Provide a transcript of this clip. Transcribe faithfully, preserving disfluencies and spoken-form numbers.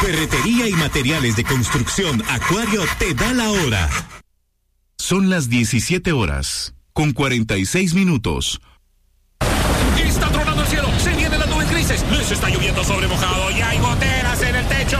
Ferretería y materiales de construcción Acuario te da la hora. Son las diecisiete horas, con cuarenta y seis minutos. Está tronando el cielo, se vienen las nubes grises, les está lloviendo sobre mojado y hay goteras en el techo.